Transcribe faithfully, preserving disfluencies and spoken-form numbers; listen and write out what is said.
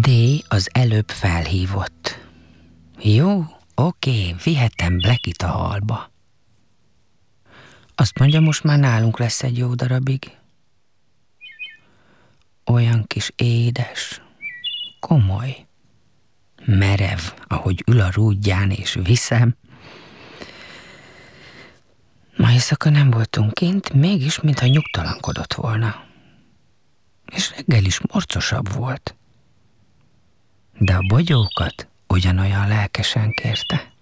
D az előbb felhívott. Jó, oké, vihetem Blackit a halba. Azt mondja, most már nálunk lesz egy jó darabig. Olyan kis édes, komoly, merev, ahogy ül a rúdján és viszem. Ma éjszaka nem voltunk kint, mégis mintha nyugtalankodott volna. És reggel is morcosabb volt. De a bogyókat ugyanolyan lelkesen kérte.